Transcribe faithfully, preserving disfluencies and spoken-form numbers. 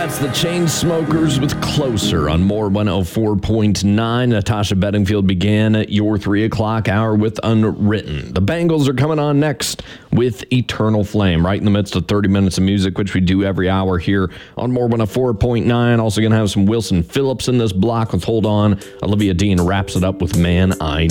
That's the Chainsmokers with Closer on More one oh four point nine. Natasha Bedingfield began your three o'clock hour with Unwritten. The Bangles are coming on next with Eternal Flame, right in the midst of thirty minutes of music, which we do every hour here on More one oh four point nine. Also going to have some Wilson Phillips in this block with Hold On. Olivia Dean wraps it up with Man I